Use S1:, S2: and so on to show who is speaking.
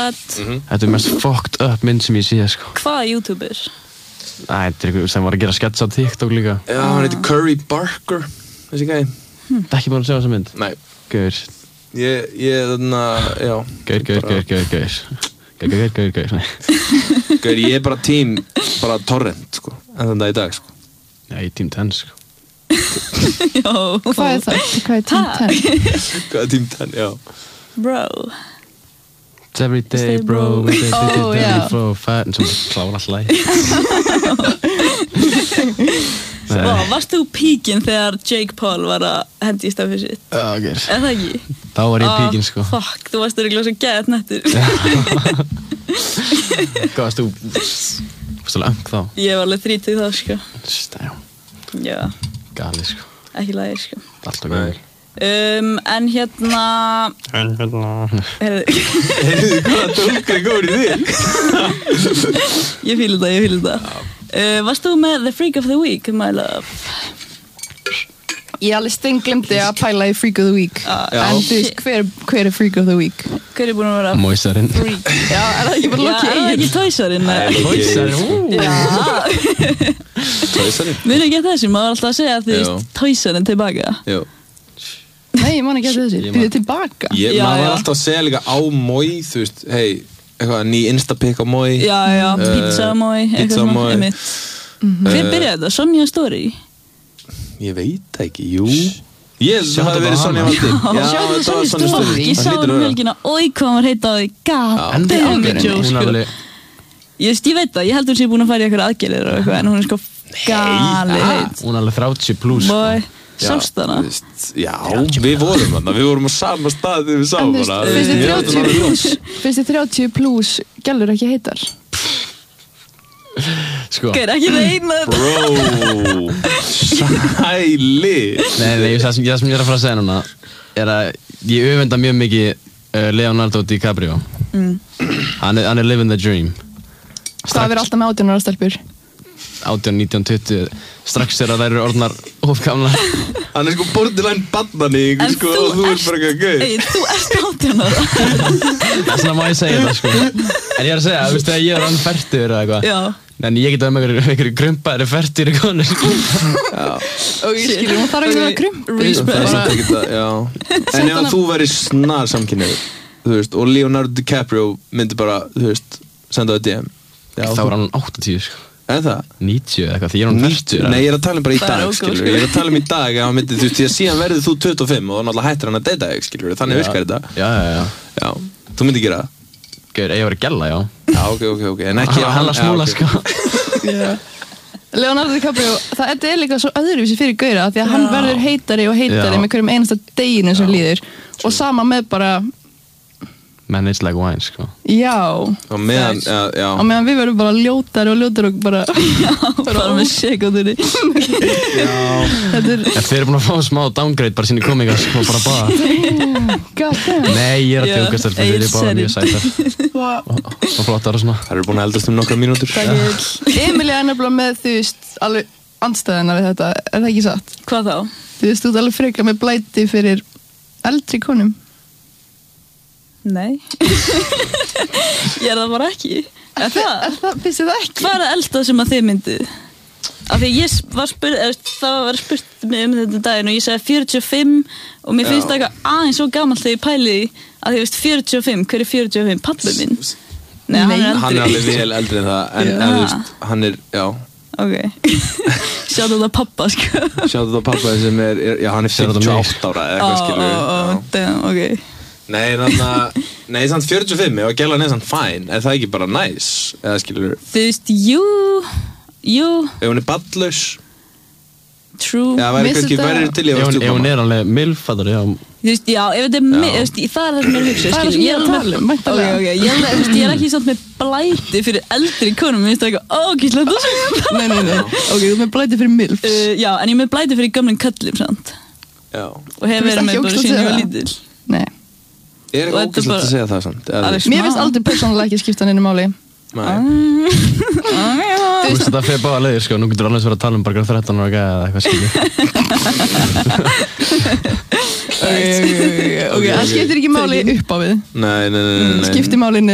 S1: That.
S2: Þetta mest fucked up mynd sem ég sé, sko.
S1: Hvaða YouTuber?
S2: Þetta einhver sem var að gera sketch á TikTok líka.
S3: Já, hann heitir Curry Barker, þessi gæði.
S2: Það er ekki búin að sjá þessa mynd?
S3: Nei.
S2: Gaur.
S3: Ég þarna, já.
S2: Gaur.
S3: Gaur, ég bara tím, bara torrent, sko. En þannig í dag, sko.
S2: Já, ég tím 10, sko.
S1: Já.
S4: Hvað er það? Hvað er Team 10?
S3: Hvað er Team 10, já.
S1: Bro.
S2: It's every day, bro.
S4: Já.
S2: Fat, en sem klára alltaf.
S1: Varst þú píkinn þegar Jake Paul var að hendi í stafið sitt?
S2: Já, gaur.
S1: Er það ekki?
S2: Þá var ég píkinn, sko.
S1: Fuck, þú varst örugglega svo geðað nettur.
S2: Hvað varst þú? Varst þú ung þá?
S1: Ég var alveg 30 þá, sko.
S2: Já.
S1: Já.
S2: Galið, sko.
S1: Ekki lagi, sko.
S2: Alltaf gauður.
S1: En hérna...
S3: Heyrðu, hvaða dólkar góður í þig?
S1: Ég fíla það. Varst þú með The Freak of the Week, my love?
S4: Ég alveg stenglemdi að pæla í Freak of the Week. En þú veist, hver er Freak of the Week?
S1: Hver er búin að vera
S2: Moisarinn.
S1: freak?
S4: Já, er það ekki bara Loki
S1: Er það ekki
S4: Egil?
S1: Toysarinn?
S2: Moisarinn,
S1: Já.
S3: Tóisarinn?
S1: Muni ekki þessu, maður var alltaf að segja að þú veist Toysarinn tilbaka.
S3: Jú.
S4: Nei, ég man ekki eftir þessu. Býðu tilbaka.
S3: Maður
S1: Já.
S3: var alltaf að segja líka á Mói, þú veist, hei, eitthvað ný instapick á Mói.
S1: Já, Pizza Moi, eitthvað
S3: Pizza
S1: svona,
S3: Moi.
S1: einmitt. Hver byrjaði þetta? Sonja Story?
S3: Ég veit það ekki, jú. Það
S2: Shout
S3: hafi
S2: out
S3: verið
S2: á
S3: Sonja
S2: hana.
S3: Valdi. Já,
S4: Shout out
S3: þetta var
S4: Sonja
S3: Sonja
S4: Story.
S3: Story.
S1: Ég sá hann um helgina, oi hvað hann var heita á því. God damn it, Joe,
S2: Hún
S1: sko.
S2: alveg...
S1: Ég veit það, ég heldur hún sé búin að fara í eitthvað aðgerðir og eitthvað, en hún er sko galið heit.
S2: Hún alveg 30 plus, sko.
S1: Boy, sást hana?
S3: Já, við vorum þarna, við vorum á sama stað þegar við
S4: En
S3: sáum
S4: þú
S3: hana.
S4: veist, finnst þið 30 plus gælur ekki heitar?
S2: Sko.
S1: Gauð, ekki reyna þetta.
S3: Bro, sæli.
S2: Nei, það sem ég er að fara að segja núna er að ég öfenda mjög mikið Leonardo DiCaprio. Hann er living the dream.
S4: Það verður alltaf með 18 ára stelpur.
S2: 18, 19, 20 strax þegar þær eru orðnar ofgamla.
S3: Hann er sko borderline bannaník,
S1: En
S3: sko, og þú ert bara eitthvað gauð.
S1: Egill, þú ert 18 ára.
S2: Það er svona má ég segja það, sko. En ég er að segja, þú veist, þegar ég er orðin 40 eða eitthvað.
S1: Já.
S2: En ég geta með einhverju grumpaðri 40 konur, sko.
S4: Og ég skilur, hún þarf ekki að vera krumpi.
S1: Respect.
S3: Það er samt ekki það, já. En ef þú væri snar samkynniður, þú veist, og Leonardo DiCaprio myndi bara, þú veist, senda það DM. Já,
S2: Þá var hann 80, sko.
S3: En það?
S2: 90 eða eitthvað, því ég er hann 40.
S3: Nei, ég er að tala um bara í
S1: Það er
S3: dag,
S1: ógóð,
S3: skilur.
S1: sko.
S3: Ég er að tala um í dag, ef hann myndi, þú veist, því að síðan verður þú 25 og náttúrulega hættir hann að deyta þig, skilur. Þannig virkar þetta.
S2: Já.
S3: Já, þú myndi gera það.
S2: Gauður, ég var að gæla, já.
S3: Já, ok. En ekki að
S2: Hann að smúla,
S3: já,
S2: sko.
S4: Leonardo DiCaprio, það er líka svo öðruvísi fyrir gauðra því að hann verður heitari og heitari
S2: Já.
S4: með hverjum einasta deginu sem líður og sama með bara,
S2: Man, it's like wine, sko.
S4: já
S3: Og meðan, já.
S4: og meðan við verðum bara ljótar og bara
S1: Bara með sekundinni.
S4: þetta er,
S2: En þeir eru búin að fá smá downgrade bara sinni komingar, sko, bara bara.
S4: god damn
S2: Nei, ég er að
S1: Já,
S2: djóka stelpur, þeir eru bara
S1: Egill
S2: mjög sætar. Og flottar og svona.
S3: Það eru búin að eldast nokkra mínútur.
S4: Emilia er nefnilega með, þú veist, alveg andstæðina við þetta, er það ekki satt?
S1: Hvað þá?
S4: Þú veist, þú ert alveg frekar með blæti fyrir eldri konum.
S1: Nei. Ég er það bara ekki. Er það?
S4: Finnst þið það ekki?
S1: Hvað er það elsta sem að þið myndið? Af því ég var það var spurt mig þetta daginn og ég sagði 45 og mér finnst það eitthvað aðeins svo gamalt þegar ég pæli því að því veist 45, hver er 45? Pabbi minn? Nei, hann er
S3: Hann
S1: eldri.
S3: er alveg vel eldri en það, en þú veist, hann er, já.
S1: Ok. Sjá þetta pappa, sko.
S3: Sjáttu þetta pappa sem já, hann er 58 ára eða eitthvað, skilur.
S1: Damn, ok.
S3: Nei, samt 45, ef að gæla hann er samt fæn, er það ekki bara næs, eða skilur?
S1: Þú veist, jú.
S3: Ef hún er ballaus,
S1: True.
S3: já, væri
S4: Mér
S3: kannski
S4: finnst
S3: verið til ég
S2: Ef
S3: að
S2: hún
S3: stjúpa.
S2: er alveg milfaður, já.
S1: Þú veist, já, ef þetta er það er það sem er að hugsa,
S4: Það er það sem ég er að tala um, væntanlega.
S1: Ok, ég er ekki samt með blæti fyrir eldri konum, mér finnst það eitthvað ógeðslegt að segja.
S4: Nei. Ok, þú ert með blæti fyrir milfs.
S1: Já, en ég er með blæti fyrir gömlum köllum, sant?
S3: Já.
S1: Og hef
S4: Þú
S1: verið
S4: veist
S1: með
S4: ekki
S1: bara
S4: ógeðslegt
S1: síðan ég
S4: að
S1: var
S4: segja
S1: lítil.
S4: Nei.
S3: Er
S1: Og
S3: eitthvað
S1: þetta
S3: ógæslegt
S1: bara-
S3: að segja það samt? Eða,
S1: Alveg
S4: Mér finnst aldrei persónulega ekki skipta neinu máli.
S3: Nei.
S2: Þú veist þetta fyrir báða leiðir, sko. Nú getur alveg verið að tala um bara 13 ára gæða eða eitthvað, skilur.
S4: Ok, það skiptir ekki máli upp á við.
S3: Nei.
S4: Skiptir máli